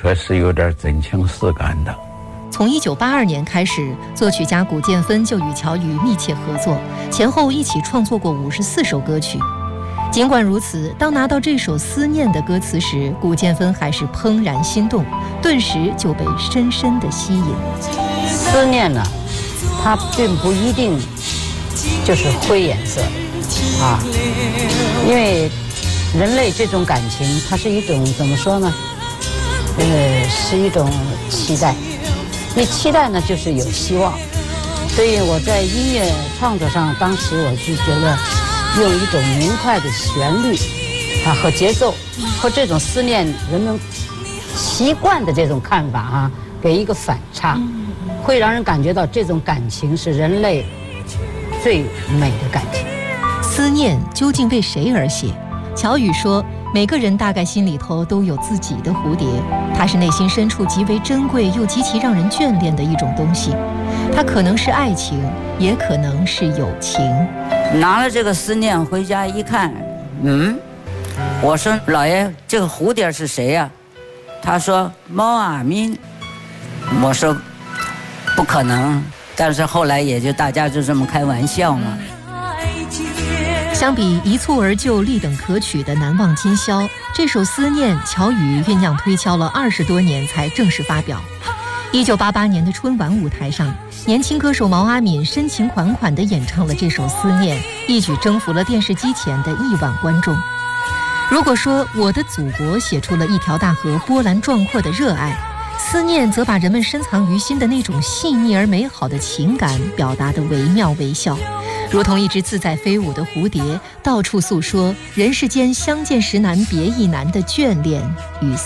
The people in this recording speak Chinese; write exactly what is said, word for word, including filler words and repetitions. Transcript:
确实有点真情实感的。 从一九八二年开始，作曲家古建芬就与乔羽密切合作，前后一起创作过五十四首歌曲。尽管如此，当拿到这首《思念》的歌词时，古建芬还是怦然心动，顿时就被深深地吸引。 思念呢，它并不一定就是灰颜色啊，因为人类这种感情，它是一种怎么说呢？呃，是一种期待。那期待呢，就是有希望。所以我在音乐创作上，当时我就觉得，用一种明快的旋律啊和节奏，和这种思念人们习惯的这种看法啊，给一个反差，会让人感觉到这种感情是人类最美的感情。 思念究竟为谁而写？乔羽说，每个人大概心里头都有自己的蝴蝶，它是内心深处极为珍贵又极其让人眷恋的一种东西。它可能是爱情，也可能是友情。 拿了这个思念回家一看，嗯，我说老爷，这个蝴蝶是谁呀？他说猫阿敏。我说不可能，但是后来也就大家就这么开玩笑嘛。 相比一蹴而就、立等可取的《难忘今宵》，这首《思念》，乔羽酝酿推敲了二十多年才正式发表。一九八八年的春晚舞台上，年轻歌手毛阿敏深情款款地演唱了这首《思念》，一举征服了电视机前的亿万观众。如果说我的祖国写出了一条大河波澜壮阔的热爱，思念则把人们深藏于心的那种细腻而美好的情感表达得惟妙惟肖，如同一只自在飞舞的蝴蝶，到处诉说人世间相见时难别亦难的眷恋与